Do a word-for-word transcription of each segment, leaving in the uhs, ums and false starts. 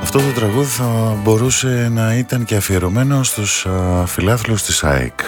Αυτό το τραγούδι θα μπορούσε να ήταν και αφιερωμένο στους α, φιλάθλους της ΑΕΚ.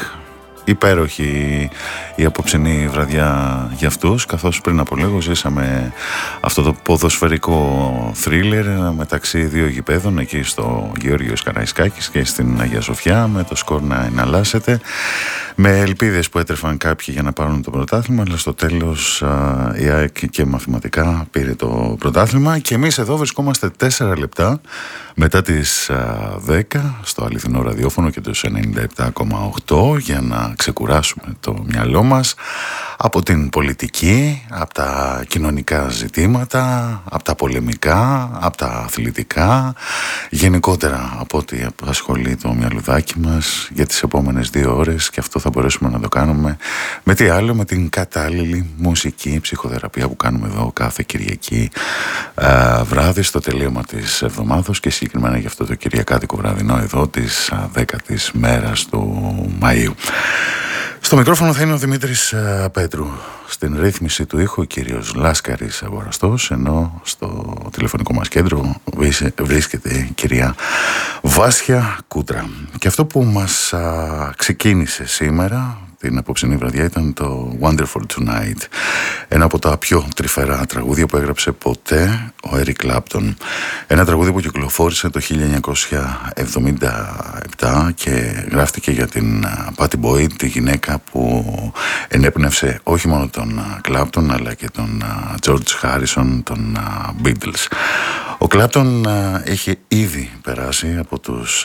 Υπέροχη η απόψινή βραδιά για αυτούς, καθώς πριν από λίγο ζήσαμε αυτό το ποδοσφαιρικό θρίλερ μεταξύ δύο γηπέδων εκεί στο Γεώργιος Καραϊσκάκης και στην Αγία Σοφιά, με το σκορ να εναλλάσσεται, με ελπίδες που έτρεφαν κάποιοι για να πάρουν το πρωτάθλημα, αλλά στο τέλος α, η ΑΕΚ και μαθηματικά πήρε το πρωτάθλημα. Και εμείς εδώ βρισκόμαστε τέσσερα λεπτά μετά τις α, δέκα στο αληθινό ραδιόφωνο και τους ενενήντα επτά κόμμα οκτώ για να ξεκουράσουμε το μυαλό μας από την πολιτική, από τα κοινωνικά ζητήματα, από τα πολεμικά, από τα αθλητικά, γενικότερα από ό,τι απασχολεί το μυαλουδάκι μας για τις επόμενες δύο ώρες, και αυτό θα μπορέσουμε να το κάνουμε με τι άλλο, με την κατάλληλη μουσική ψυχοθεραπεία που κάνουμε εδώ κάθε Κυριακή α, βράδυ στο τελείωμα της εβδομάδος, και συγκεκριμένα για αυτό το κυριακάτικο βραδινό εδώ της δέκατης μέρας του Μαΐου. Στο μικρόφωνο θα είναι ο Δημήτρης α, Πέτρου. Στην ρύθμιση του ήχου ο κύριος Λάσκαρης Αγοραστός, ενώ στο τηλεφωνικό μας κέντρο βρίσκεται η κυρία Βάσια Κούτρα. Και αυτό που μας α, ξεκίνησε σήμερα την απόψινή βραδιά ήταν το Wonderful Tonight, ένα από τα πιο τρυφερά τραγούδια που έγραψε ποτέ ο Έρικ Κλάπτον. Ένα τραγούδι που κυκλοφόρησε το χίλια εννιακόσια εβδομήντα επτά και γράφτηκε για την Pattie Boyd, τη γυναίκα που ενέπνευσε όχι μόνο τον Κλάπτον αλλά και τον George Harrison, τον Beatles. Ο Κλάπτον έχει ήδη περάσει από τους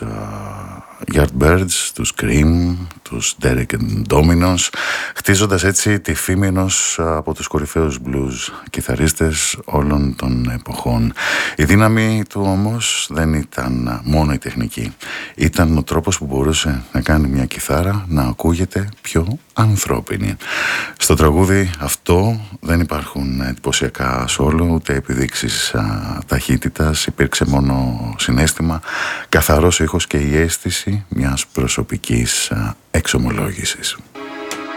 Yardbirds, τους Cream, τους Derek and Dominos, χτίζοντας έτσι τη φήμη ενός από τους κορυφαίους blues κιθαρίστες όλων των εποχών. Η δύναμη του όμως δεν ήταν μόνο η τεχνική. Ήταν ο τρόπος που μπορούσε να κάνει μια κιθάρα να ακούγεται πιο ανθρώπινη. Στο τραγούδι αυτό δεν υπάρχουν εντυπωσιακά σόλο, ούτε επιδείξεις α, ταχύτητας. Υπήρξε μόνο συναίσθημα, καθαρός ήχος και η αίσθηση μιας προσωπικής α, εξομολόγησης.